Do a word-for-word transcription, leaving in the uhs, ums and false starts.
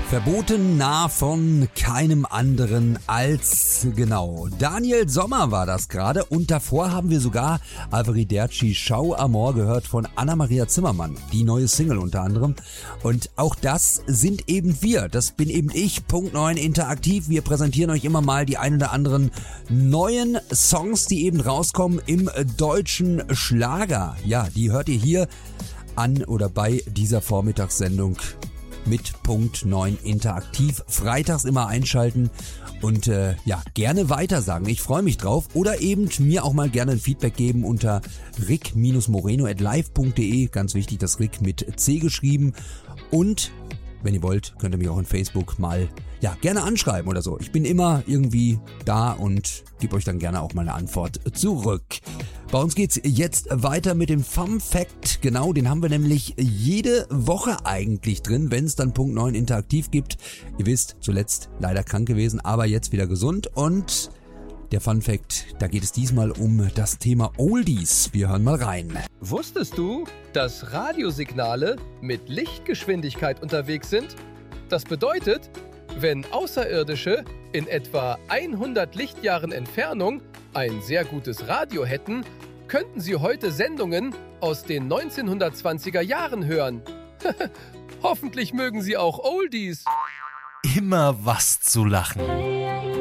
Verboten nah von keinem anderen als, genau, Daniel Sommer war das gerade. Und davor haben wir sogar Arrivederci Ciao Amor gehört von Anna-Maria Zimmermann. Die neue Single unter anderem. Und auch das sind eben wir. Das bin eben ich, Punkt neun Interaktiv. Wir präsentieren euch immer mal die ein oder anderen neuen Songs, die eben rauskommen im deutschen Schlager. Ja, die hört ihr hier an oder bei dieser Vormittagssendung mit Punkt neun Interaktiv. Freitags immer einschalten und äh, ja, gerne weitersagen. Ich freue mich drauf. Oder eben mir auch mal gerne ein Feedback geben unter rick-moreno at live punkt de. Ganz wichtig, das Rick mit C geschrieben. Und wenn ihr wollt, könnt ihr mich auch in Facebook mal ja gerne anschreiben oder so. Ich bin immer irgendwie da und gebe euch dann gerne auch mal eine Antwort zurück. Bei uns geht's jetzt weiter mit dem Fun Fact. Genau, den haben wir nämlich jede Woche eigentlich drin, wenn es dann Punkt neun Interaktiv gibt. Ihr wisst, zuletzt leider krank gewesen, aber jetzt wieder gesund. Und der Fun Fact, da geht es diesmal um das Thema Oldies. Wir hören mal rein. Wusstest du, dass Radiosignale mit Lichtgeschwindigkeit unterwegs sind? Das bedeutet, wenn Außerirdische in etwa hundert Lichtjahren Entfernung ein sehr gutes Radio hätten, könnten sie heute Sendungen aus den neunzehnhundertzwanziger Jahren hören. Hoffentlich mögen sie auch Oldies. Immer was zu lachen.